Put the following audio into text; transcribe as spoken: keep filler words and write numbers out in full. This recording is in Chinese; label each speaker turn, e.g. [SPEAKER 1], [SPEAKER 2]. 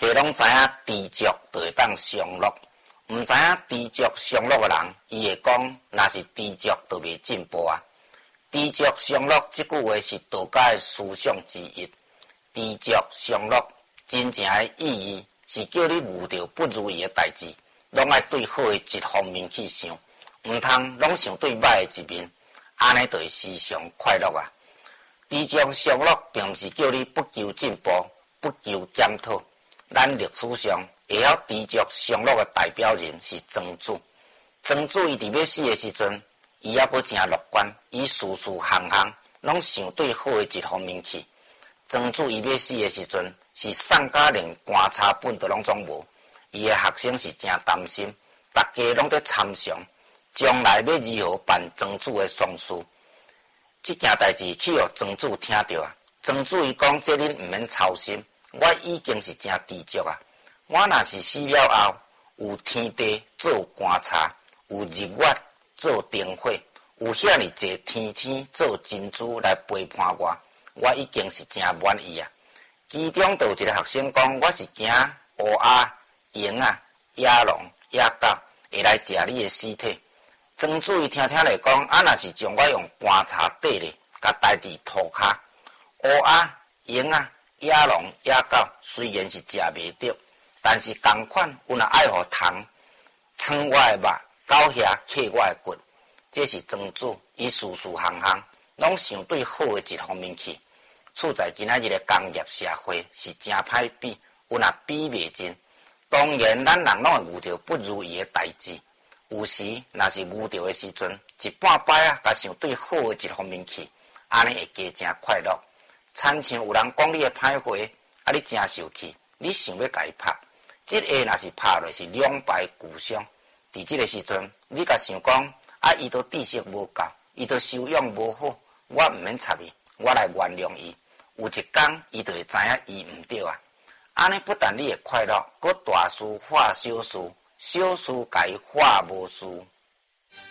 [SPEAKER 1] 地拢知影知足就会当享乐，毋知影知足享乐的人，伊会讲若是知足就袂进步啊。知足享乐这句话是道家的思想之一。知足享乐真正的意义是叫你遇到不如意的代志，拢爱对好的一方面去想，毋通拢想对歹的一面，安尼就会时常快乐啊。知足享乐并毋是叫你不求进步、不求检讨。咱历史上会晓知足享乐的代表人是庄子。庄子伊伫要死的时阵，伊还阁真乐观，伊事事行行拢想对好的一方面去。庄子伊要死的时阵，是上家连观察本都拢总无，伊的学生是真担心，大家拢在参详，将来要如何办庄子的丧事。这件代志去互庄子听到啊，庄子伊讲：这恁毋免操心，我已经是真知足啊。我若是死了后，有天地做观察，有日月做灯火，有遐尔济天星做珍珠来陪伴我，我已经是真满意啊。其中就有一个学生讲：我是惊乌鸦、鹰啊、野狼、野狗会来食你的尸体。庄子伊听听来讲，啊，若是将我用棺材底咧，甲带伫涂骹，乌鸦、鹰啊、野狼、野狗虽然是食袂着，但是同款有若爱互虫撑我的肉，到遐刻我的骨。这是庄子，伊事事行行拢想对好的一方面去。处在今仔日的工业社会是真歹比，有若比袂尽。当然，咱人拢会遇到不如意的代志。有时，若是遇到的时阵，一半摆啊，甲想对好的一方面去，安尼会加真快乐。亲像有人讲你的歹话，啊，你真受气，你想要甲伊拍，这个若是拍落是两败俱伤。伫这个时阵，你甲想讲，啊，伊都知识无够，伊都修养无好，我毋免插伊，我来原谅伊。有一天，伊就会知影伊毋对啊。安尼不但你会快乐，阁大事化小事。小事甲伊化无事。